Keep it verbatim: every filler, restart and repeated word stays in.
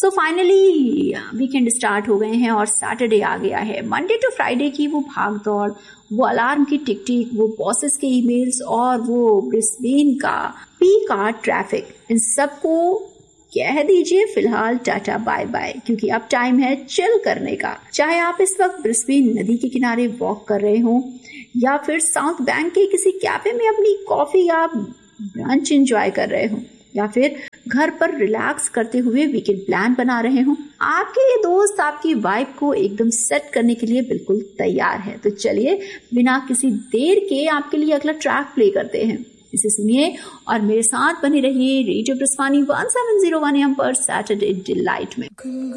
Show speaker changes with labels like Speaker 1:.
Speaker 1: So finally weekend start हो गए हैं और सैटरडे आ गया है। मंडे टू फ्राइडे की वो भाग दौड़, वो अलार्म की टिक टिक, वो बॉसेस के ईमेल्स और वो ब्रिस्बेन का पीक आवर ट्रैफिक, इन सबको कह दीजिए फिलहाल टाटा बाय बाय, क्योंकि अब टाइम है चिल करने का। चाहे आप इस वक्त ब्रिस्बेन नदी के किनारे वॉक कर रहे हो या फिर साउथ बैंक के किसी कैफे में अपनी कॉफी या ब्रंच एंजॉय कर रहे हो या फिर घर पर रिलैक्स करते हुए वीकेंड प्लान बना रहे हो, आपके ये दोस्त आपकी वाइब को एकदम सेट करने के लिए बिल्कुल तैयार है। तो चलिए बिना किसी देर के आपके लिए अगला ट्रैक प्ले करते हैं, इसे सुनिए और मेरे साथ बने रहिए radio ब्रिस्वानी one seven zero one M पर सैटरडे डिलाइट में।